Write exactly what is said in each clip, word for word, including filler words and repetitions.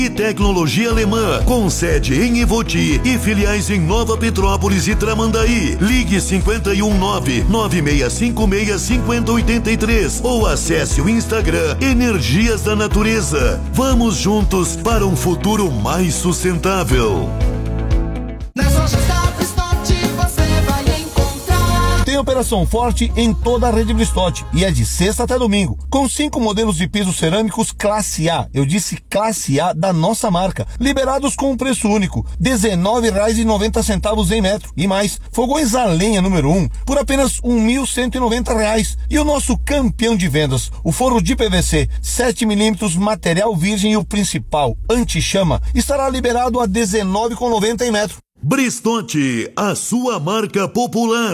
E tecnologia alemã, com sede em Ivoti e filiais em Nova Petrópolis e Tramandaí. Ligue cinco um nove, nove seis cinco seis, cinco zero oito três ou acesse o Instagram Energias da Natureza. Vamos juntos para um futuro mais sustentável. Nas lojas da Bristote você vai encontrar. Tem operação forte em toda a rede Bristote e é de sexta até domingo, com cinco modelos de pisos cerâmicos classe A, eu disse classe A da nossa marca, liberados com um preço único, dezenove reais e noventa centavos em metro. E mais, fogões a lenha número um por apenas um mil cento e noventa reais. E o nosso campeão de vendas, o forro de P V C sete milímetros, material virgem e o principal, anti-chama, estará liberado a dezenove reais e noventa centavos em metro. Bristote, a sua marca popular.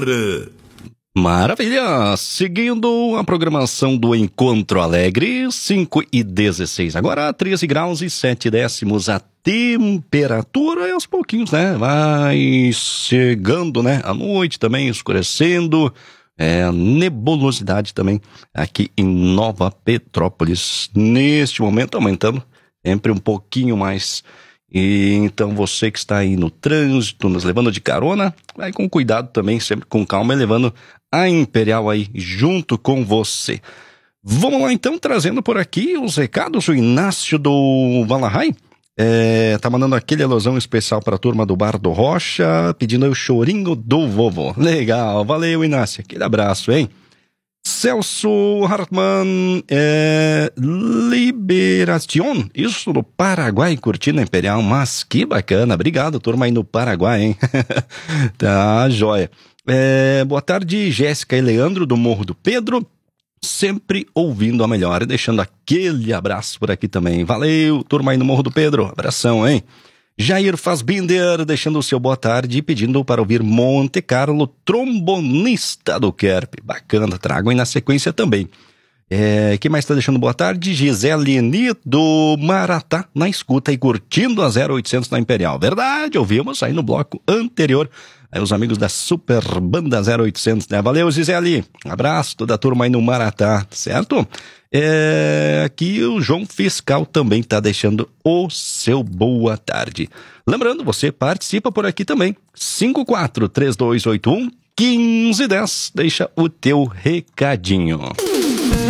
Maravilha! Seguindo a programação do Encontro Alegre, cinco e dezesseis. Agora treze graus e sete décimos a temperatura e aos pouquinhos, né? Vai chegando, né? À noite também escurecendo. É, a nebulosidade também aqui em Nova Petrópolis. Neste momento aumentando sempre um pouquinho mais. E então você que está aí no trânsito, nos levando de carona, vai com cuidado também, sempre com calma, e levando a Imperial aí junto com você. Vamos lá então, trazendo por aqui os recados. O Inácio do Valahai é, tá mandando aquele alusão especial para a turma do Bar do Rocha, pedindo aí o chorinho do vovô. Legal, valeu Inácio, aquele abraço, hein? Celso Hartmann, é, Liberación, isso no Paraguai, curtindo a Imperial, mas que bacana, obrigado turma aí no Paraguai, hein? Tá, joia. É, boa tarde, Jéssica e Leandro do Morro do Pedro, sempre ouvindo a melhor e deixando aquele abraço por aqui também. Valeu, turma aí no Morro do Pedro, abração, hein? Jair Fassbinder, deixando o seu boa tarde e pedindo para ouvir Monte Carlo, trombonista do Kerp. Bacana, trago aí na sequência também. É, quem mais está deixando boa tarde? Gisele Ni do Maratá, na escuta e curtindo a zero oitocentos na Imperial. Verdade, ouvimos aí no bloco anterior. Aí os amigos da Super Banda zero oitocentos, né? Valeu, Gisele. Um abraço, toda a turma aí no Maratá, certo? É, aqui o João Fiscal também está deixando o seu boa tarde. Lembrando, você participa por aqui também. cinco quatro três dois oito um um cinco um zero. Deixa o teu recadinho.